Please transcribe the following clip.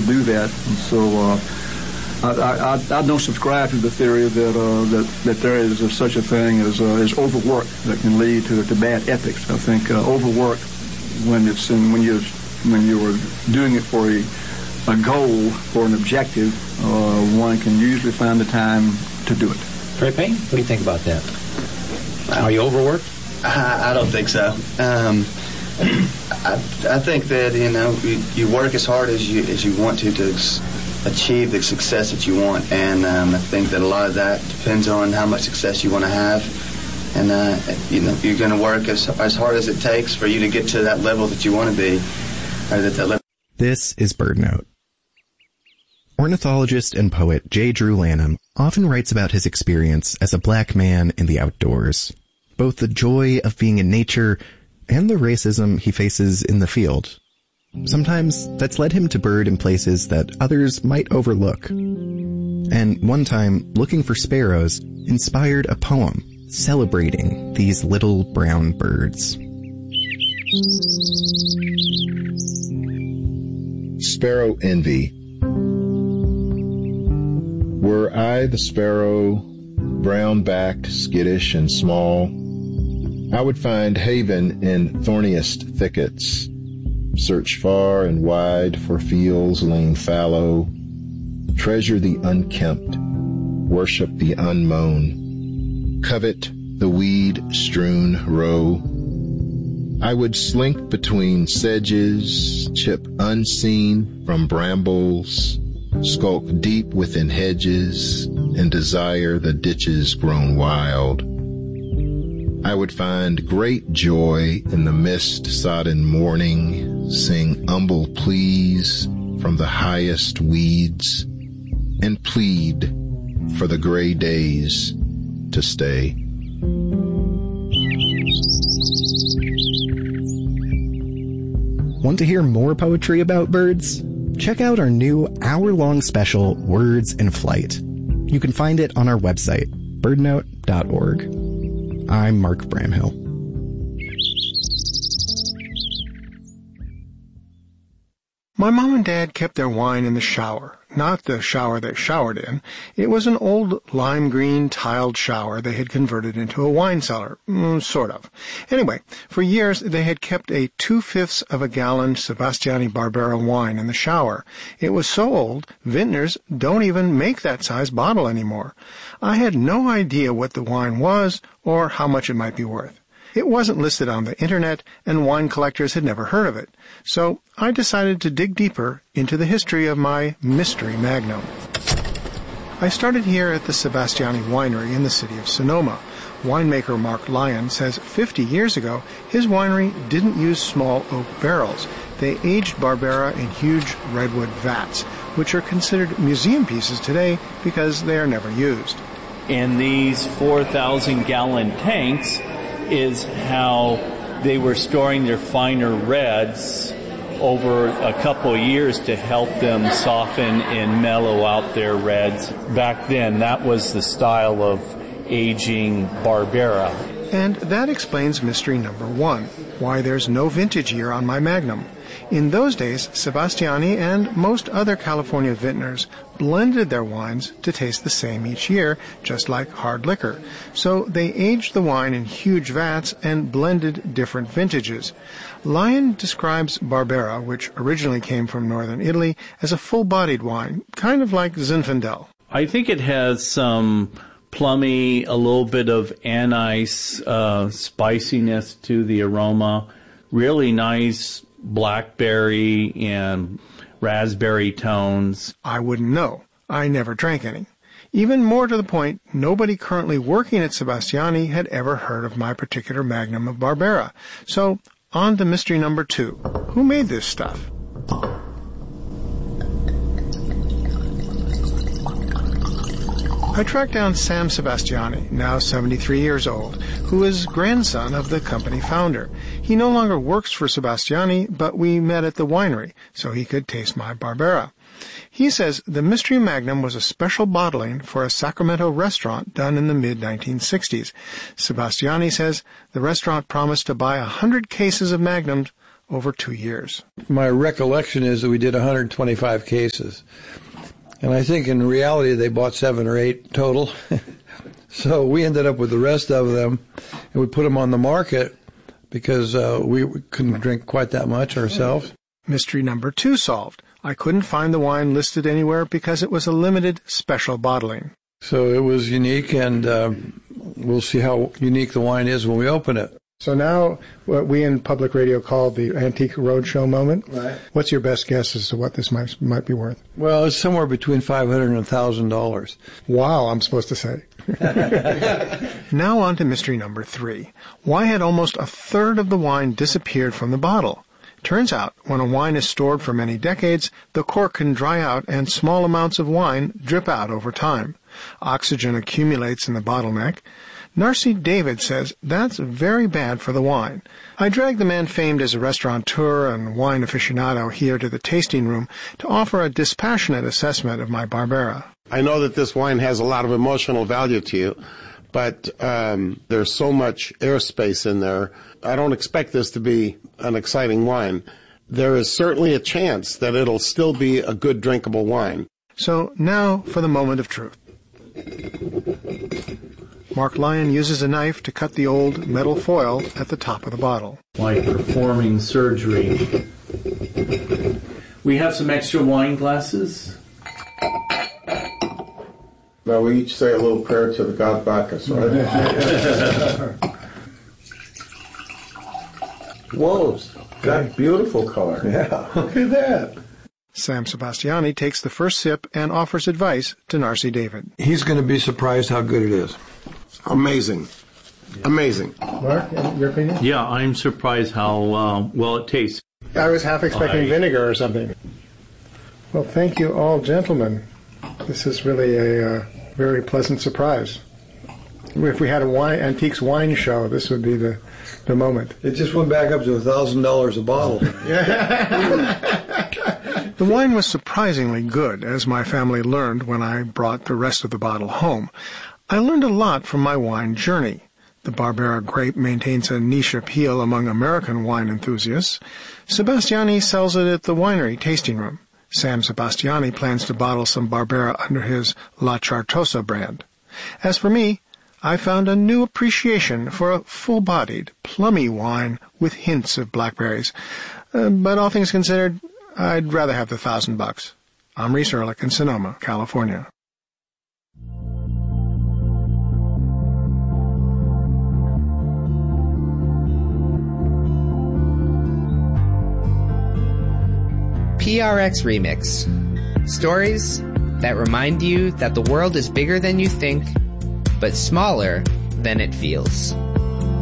do that. And so I don't subscribe to the theory that there is such a thing as overwork that can lead to bad ethics. I think overwork, when you're doing it for a goal, for an objective, one can usually find the time to do it. Trey Payne, what do you think about that? Are you overworked? I don't think so. I think that you work as hard as you want to achieve the success that you want, and I think that a lot of that depends on how much success you want to have, and you're going to work as hard as it takes for you to get to that level that you want to be. This is BirdNote. Ornithologist and poet J. Drew Lanham often writes about his experience as a black man in the outdoors, both the joy of being in nature and the racism he faces in the field. Sometimes that's led him to bird in places that others might overlook. And one time, looking for sparrows inspired a poem celebrating these little brown birds. Sparrow Envy. Were I the sparrow, brown-backed, skittish, and small, I would find haven in thorniest thickets, search far and wide for fields lain fallow, treasure the unkempt, worship the unmown, covet the weed-strewn row. I would slink between sedges, chip unseen from brambles, skulk deep within hedges, and desire the ditches grown wild. I would find great joy in the mist-sodden morning, sing humble pleas from the highest weeds, and plead for the gray days to stay. Want to hear more poetry about birds? Check out our new hour-long special, Words in Flight. You can find it on our website, birdnote.org. I'm Mark Bramhill. My mom and dad kept their wine in the shower. Not the shower they showered in. It was an old lime green tiled shower they had converted into a wine cellar. Sort of. Anyway, for years they had kept a 2/5 of a gallon Sebastiani Barbera wine in the shower. It was so old, vintners don't even make that size bottle anymore. I had no idea what the wine was or how much it might be worth. It wasn't listed on the internet, and wine collectors had never heard of it. So I decided to dig deeper into the history of my mystery magnum. I started here at the Sebastiani Winery in the city of Sonoma. Winemaker Mark Lyon says 50 years ago, his winery didn't use small oak barrels. They aged Barbera in huge redwood vats, which are considered museum pieces today because they are never used. In these 4,000-gallon tanks is how they were storing their finer reds over a couple of years to help them soften and mellow out their reds. Back then, that was the style of aging Barbera. And that explains mystery number one, why there's no vintage year on my Magnum. In those days, Sebastiani and most other California vintners blended their wines to taste the same each year, just like hard liquor. So they aged the wine in huge vats and blended different vintages. Lyon describes Barbera, which originally came from northern Italy, as a full-bodied wine, kind of like Zinfandel. I think it has some plummy, a little bit of anise spiciness to the aroma, really nice blackberry and raspberry tones. I wouldn't know. I never drank any. Even more to the point, nobody currently working at Sebastiani had ever heard of my particular Magnum of Barbera. So, on to mystery number 2. Who made this stuff? I tracked down Sam Sebastiani, now 73 years old, who is grandson of the company founder. He no longer works for Sebastiani, but we met at the winery, so he could taste my Barbera. He says the Mystery Magnum was a special bottling for a Sacramento restaurant done in the mid-1960s. Sebastiani says the restaurant promised to buy 100 cases of Magnums over 2 years. My recollection is that we did 125 cases. And I think in reality they bought 7 or 8 total. So we ended up with the rest of them, and we put them on the market because we couldn't drink quite that much ourselves. Mystery number 2 solved. I couldn't find the wine listed anywhere because it was a limited special bottling. So it was unique, and we'll see how unique the wine is when we open it. So now what we in public radio call the Antique Roadshow moment. Right. What's your best guess as to what this might be worth? Well, it's somewhere between $500 and $1,000. Wow, I'm supposed to say. Now on to mystery number 3. Why had almost a third of the wine disappeared from the bottle? Turns out, when a wine is stored for many decades, the cork can dry out and small amounts of wine drip out over time. Oxygen accumulates in the bottleneck. Narcy David says that's very bad for the wine. I dragged the man famed as a restaurateur and wine aficionado here to the tasting room to offer a dispassionate assessment of my Barbera. I know that this wine has a lot of emotional value to you, but there's so much airspace in there. I don't expect this to be an exciting wine. There is certainly a chance that it'll still be a good drinkable wine. So now for the moment of truth. Mark Lyon uses a knife to cut the old metal foil at the top of the bottle. Like performing surgery. We have some extra wine glasses. Now we each say a little prayer to the god Bacchus, right? Whoa, got beautiful color. Yeah, look at that. Sam Sebastiani takes the first sip and offers advice to Narcy David. He's going to be surprised how good it is. Amazing. Amazing. Mark, your opinion? Yeah, I'm surprised how well it tastes. I was half expecting vinegar or something. Well, thank you all, gentlemen. This is really a very pleasant surprise. If we had a antiques wine show, this would be the moment. It just went back up to $1,000 a bottle. The wine was surprisingly good, as my family learned when I brought the rest of the bottle home. I learned a lot from my wine journey. The Barbera grape maintains a niche appeal among American wine enthusiasts. Sebastiani sells it at the winery tasting room. Sam Sebastiani plans to bottle some Barbera under his La Chartosa brand. As for me, I found a new appreciation for a full-bodied, plummy wine with hints of blackberries. But all things considered, I'd rather have the $1,000. I'm Reese Ehrlich in Sonoma, California. PRX Remix. Stories that remind you that the world is bigger than you think, but smaller than it feels.